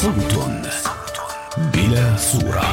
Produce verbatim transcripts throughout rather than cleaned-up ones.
صوت بلا صورة.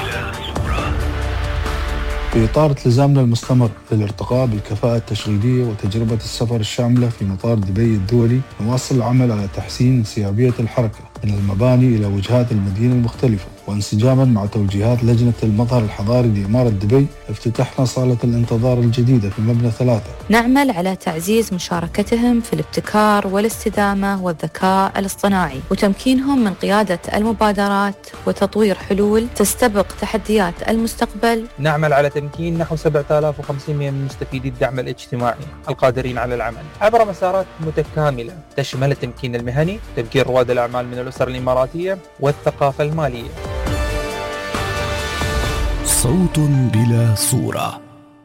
في إطار التزامنا المستمر للارتقاء بالكفاءة التشغيلية وتجربة السفر الشاملة في مطار دبي الدولي، نواصل العمل على تحسين انسيابية الحركة من المباني إلى وجهات المدينة المختلفة، وانسجاما مع توجيهات لجنة المظهر الحضاري لإمارة دبي افتتحنا صالة الانتظار الجديدة في مبنى ثلاثة. نعمل على تعزيز مشاركتهم في الابتكار والاستدامة والذكاء الاصطناعي وتمكينهم من قيادة المبادرات وتطوير حلول تستبق تحديات المستقبل. نعمل على تمكين نحو سبعة آلاف وخمسمائة من مستفيدي الدعم الاجتماعي القادرين على العمل عبر مسارات متكاملة تشمل التمكين المهني، تمكين رواد الأعمال من الأسر الإماراتية والثقافة المالية. صوت بلا صورة.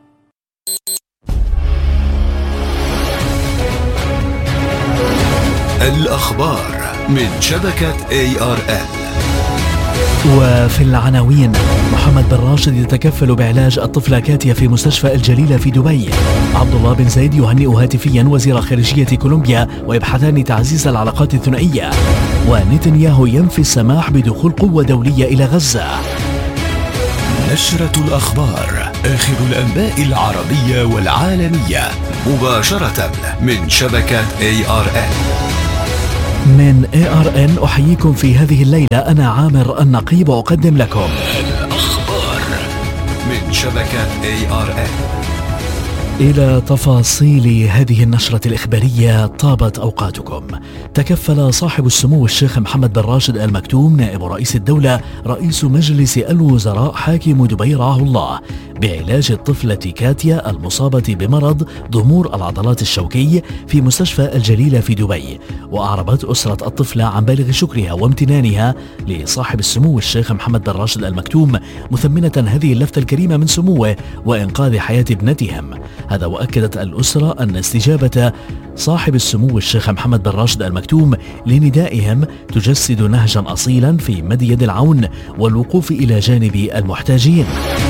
الأخبار من شبكة إيه آر إل. وفي العناوين: محمد بن راشد يتكفل بعلاج الطفلة كاتيا في مستشفى الجليلة في دبي. عبد الله بن زايد يهنئ هاتفيا وزير خارجية كولومبيا ويبحثان تعزيز العلاقات الثنائية. ونتنياهو ينفي السماح بدخول قوة دولية إلى غزة. نشرة الأخبار، آخر الأنباء العربية والعالمية مباشرة من شبكة إيه آر إل. من إيه آر إن أحييكم في هذه الليلة، أنا عامر النقيب وأقدم لكم الأخبار من شبكة إيه آر إل. إلى تفاصيل هذه النشرة الإخبارية، طابت أوقاتكم. تكفل صاحب السمو الشيخ محمد بن راشد آل مكتوم نائب رئيس الدولة رئيس مجلس الوزراء حاكم دبي رعاه الله بعلاج الطفلة كاتيا المصابة بمرض ضمور العضلات الشوكي في مستشفى الجليلة في دبي. وأعربت أسرة الطفلة عن بالغ شكرها وامتنانها لصاحب السمو الشيخ محمد بن راشد آل مكتوم، مثمنة هذه اللفتة الكريمة من سموه وإنقاذ حياة ابنتهم. هذا وأكدت الأسرة أن استجابة صاحب السمو الشيخ محمد بن راشد آل مكتوم لندائهم تجسد نهجا أصيلا في مد يد العون والوقوف إلى جانب المحتاجين.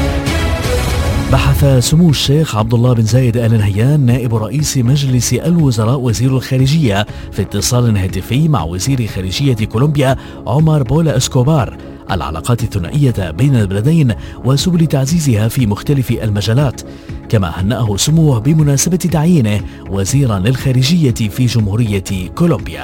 بحث سمو الشيخ عبد الله بن زايد آل نهيان نائب رئيس مجلس الوزراء وزير الخارجية في اتصال هاتفي مع وزير خارجية كولومبيا عمر بولا اسكوبار العلاقات الثنائية بين البلدين وسبل تعزيزها في مختلف المجالات، كما هنأه سموه بمناسبة تعيينه وزيرا للخارجية في جمهورية كولومبيا.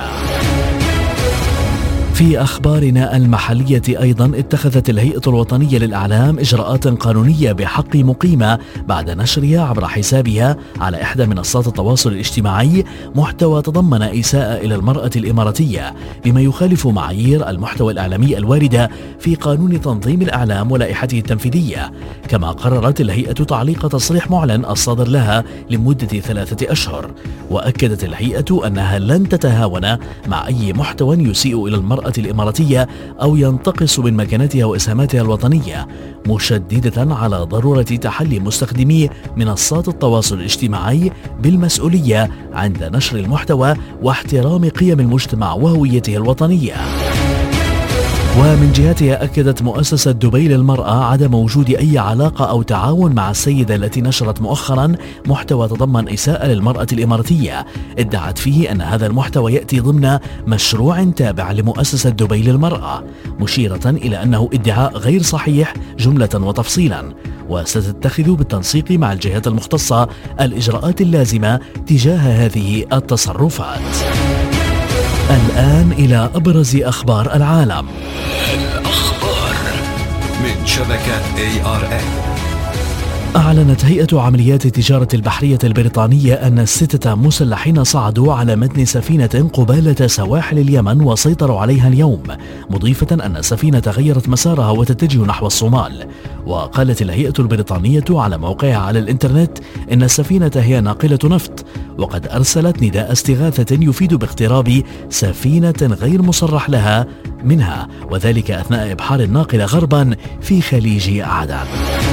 في أخبارنا المحلية أيضا، اتخذت الهيئة الوطنية للإعلام إجراءات قانونية بحق مقيمة بعد نشرها عبر حسابها على إحدى منصات التواصل الاجتماعي محتوى تضمن إساءة إلى المرأة الإماراتية بما يخالف معايير المحتوى الإعلامي الواردة في قانون تنظيم الإعلام ولائحته التنفيذية. كما قررت الهيئة تعليق تصريح معلن الصادر لها لمدة ثلاثة أشهر. وأكدت الهيئة أنها لن تتهاون مع أي محتوى يسيء إلى المرأة الإماراتية أو ينتقص من مكانتها وإسهاماتها الوطنية، مشددة على ضرورة تحلي مستخدمي منصات التواصل الاجتماعي بالمسؤولية عند نشر المحتوى واحترام قيم المجتمع وهويته الوطنية. ومن جهتها أكدت مؤسسة دبي للمرأة عدم وجود أي علاقة أو تعاون مع السيدة التي نشرت مؤخرا محتوى تضمن إساءة للمرأة الإماراتية، ادعت فيه أن هذا المحتوى يأتي ضمن مشروع تابع لمؤسسة دبي للمرأة، مشيرة إلى أنه ادعاء غير صحيح جملة وتفصيلا، وستتخذ بالتنسيق مع الجهات المختصة الإجراءات اللازمة تجاه هذه التصرفات. الآن إلى أبرز أخبار العالم. الأخبار من شبكة إيه آر إل. أعلنت هيئة عمليات التجارة البحرية البريطانية أن الستة مسلحين صعدوا على متن سفينة قبالة سواحل اليمن وسيطروا عليها اليوم، مضيفة أن السفينة غيرت مسارها وتتجه نحو الصومال. وقالت الهيئة البريطانية على موقعها على الإنترنت إن السفينة هي ناقلة نفط، وقد أرسلت نداء استغاثة يفيد باقتراب سفينة غير مصرح لها منها، وذلك أثناء إبحار الناقلة غربا في خليج عدن.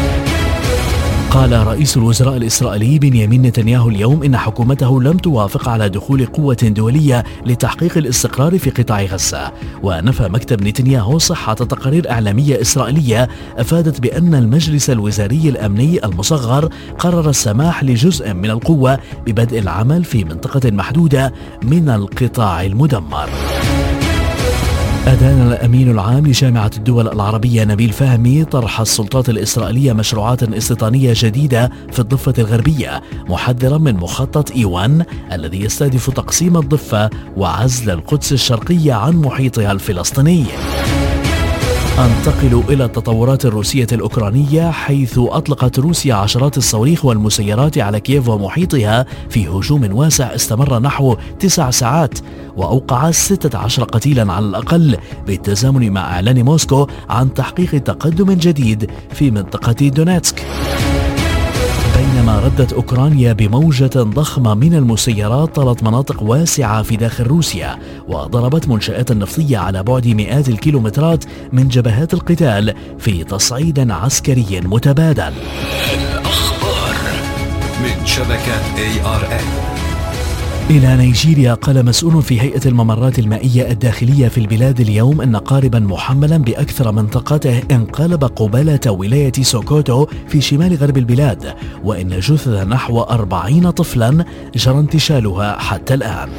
قال رئيس الوزراء الإسرائيلي بنيامين نتنياهو اليوم إن حكومته لم توافق على دخول قوة دولية لتحقيق الاستقرار في قطاع غزة. ونفى مكتب نتنياهو صحة تقارير إعلامية إسرائيلية أفادت بأن المجلس الوزاري الأمني المصغر قرر السماح لجزء من القوة ببدء العمل في منطقة محدودة من القطاع المدمر. أدان الأمين العام لجامعة الدول العربية نبيل فهمي طرح السلطات الإسرائيلية مشروعات استيطانية جديدة في الضفة الغربية، محذرا من مخطط إيوان الذي يستهدف تقسيم الضفة وعزل القدس الشرقية عن محيطها الفلسطيني. أنتقل إلى التطورات الروسية الأوكرانية، حيث أطلقت روسيا عشرات الصواريخ والمسيرات على كييف ومحيطها في هجوم واسع استمر نحو تسع ساعات، وأوقع ستة عشر قتيلا على الأقل، بالتزامن مع إعلان موسكو عن تحقيق تقدم جديد في منطقة دونيتسك. بينما ردت أوكرانيا بموجة ضخمة من المسيرات طالت مناطق واسعة في داخل روسيا، وضربت منشآت نفطية على بعد مئات الكيلومترات من جبهات القتال في تصعيد عسكري متبادل. الأخبار من شبكة إيه آر إن. إلى نيجيريا، قال مسؤول في هيئة الممرات المائية الداخلية في البلاد اليوم أن قاربا محملا بأكثر منطقته انقلب قبالة ولاية سوكوتو في شمال غرب البلاد، وإن جثث نحو أربعين طفلا جرى انتشالها حتى الآن.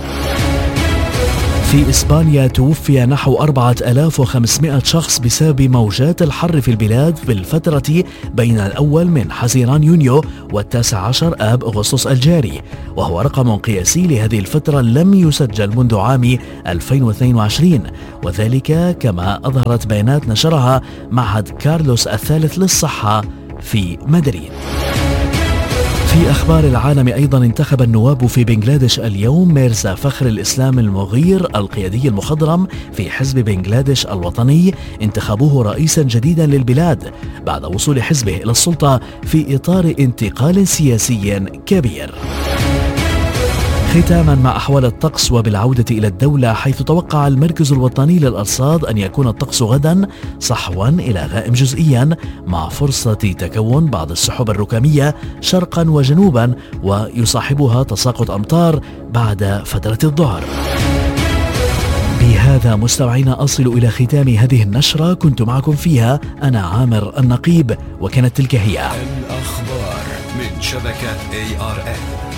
في إسبانيا توفي نحو أربعة آلاف وخمسمائة شخص بسبب موجات الحر في البلاد في الفترة بين الأول من حزيران يونيو والتاسع عشر آب أغسطس الجاري، وهو رقم قياسي لهذه الفترة لم يسجل منذ عام ألفين واثنين وعشرين، وذلك كما أظهرت بيانات نشرها معهد كارلوس الثالث للصحة في مدريد. في أخبار العالم أيضا، انتخب النواب في بنغلاديش اليوم ميرزا فخر الإسلام المغير القيادي المخضرم في حزب بنغلاديش الوطني، انتخابوه رئيسا جديدا للبلاد بعد وصول حزبه إلى السلطة في إطار انتقال سياسي كبير. ختاما مع أحوال الطقس وبالعودة إلى الدولة، حيث توقع المركز الوطني للأرصاد أن يكون الطقس غدا صحوا إلى غائم جزئيا، مع فرصة تكون بعض السحب الركامية شرقا وجنوبا، ويصاحبها تساقط أمطار بعد فترة الظهر. بهذا مستمعينا أصل إلى ختام هذه النشرة، كنت معكم فيها أنا عامر النقيب، وكانت تلك هي الأخبار من شبكة إيه آر إن.